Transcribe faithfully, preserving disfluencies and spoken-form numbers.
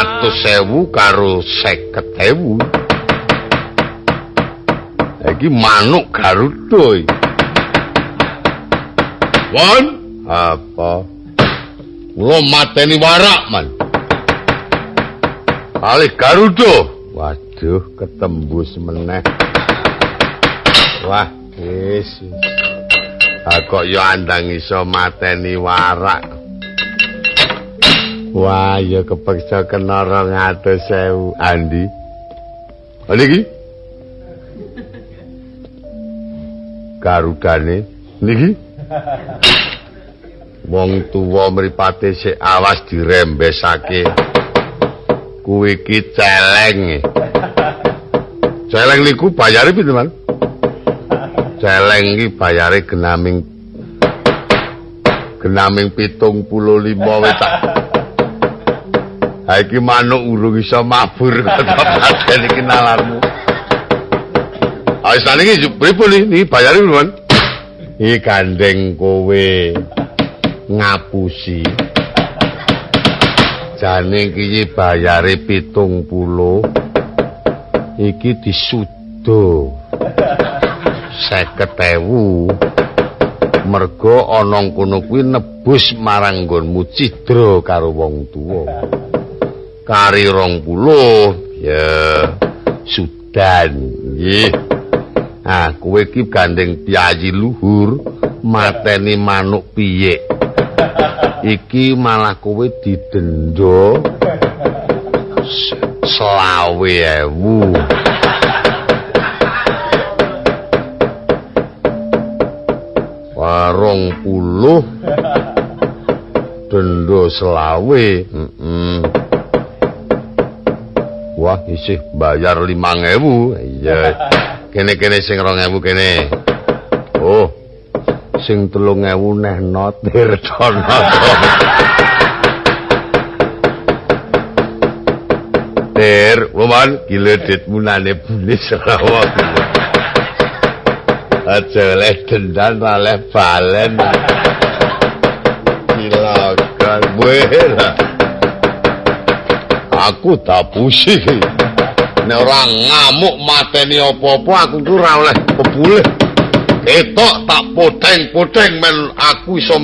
atus sewu karo seket ewu. Iki manuk Garuda. Wan, apa? Kula mateni warak, Man. Kali Garuda. Waduh, ketembus meneh. Wah, wis. Ah kok ya andang iso mateni warak. Wah, ya kepeksa kena rong atus sewu. Andi. Andi iki? Garudane niki. Wong tuwa mripate sik awas dirembesake. Kuwi iki celeng. Celeng niku bayare pinten, Man? Celeng iki bayare genaming genaming pitung puluh lima wetak. Ha iki manuk urung iso mabur kata iki nalarmu. Ah isane iki pripun iki bayare pinten? Iki gandeng kowe ngapusi. Jane iki bayare pitung puluh. Iki disudo seket ewu. Merga ana kono kuwi nebus marang nggonmu cidra karo wong tuwa. Kari rong puluh ya sudan nggih. Ah kowe iki gandeng piyayi luhur mateni manuk piyik. Iki malah kowe didenda selawe ewu. Warong puluh denda selawe. Heeh. Wah, isih bayar limang ewu. Iya. Kene-kene sing rong ewu kene. Oh. Sing telung ewu neh notir dono. Ter, woman, giledit munane bulis rawa. Aja oleh dendan oleh balen. Silakan buela. Aku tak pusing. Nek ora ngamuk mateni apa-apa aku ku ora oleh bebuleh. Etok tak poteng-poteng men aku iso